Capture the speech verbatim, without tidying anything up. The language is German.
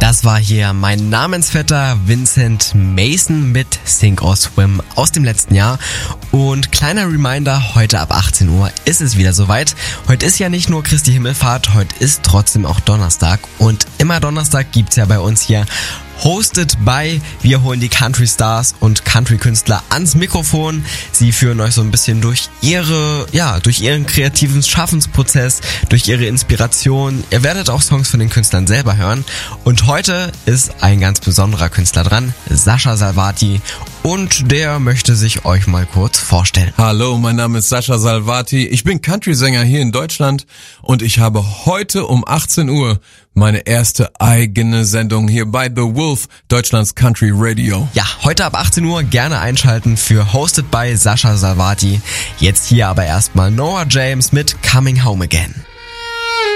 Das war hier mein Namensvetter Vincent Mason mit Sink or Swim aus dem letzten Jahr. Und kleiner Reminder, heute ab achtzehn Uhr ist es wieder soweit. Heute ist ja nicht nur Christi Himmelfahrt, heute ist trotzdem auch Donnerstag. Und immer Donnerstag gibt's ja bei uns hier Hosted by, wir holen die Country Stars und Country Künstler ans Mikrofon. Sie führen euch so ein bisschen durch ihre, ja, durch ihren kreativen Schaffensprozess, durch ihre Inspiration. Ihr werdet auch Songs von den Künstlern selber hören. Und heute ist ein ganz besonderer Künstler dran, Sascha Salvati. Und der möchte sich euch mal kurz vorstellen. Hallo, mein Name ist Sascha Salvati. Ich bin Country-Sänger hier in Deutschland und ich habe heute um achtzehn Uhr meine erste eigene Sendung hier bei The Wolf, Deutschlands Country Radio. Ja, heute ab achtzehn Uhr gerne einschalten für Hosted by Sascha Salvati. Jetzt hier aber erstmal Noah James mit Coming Home Again.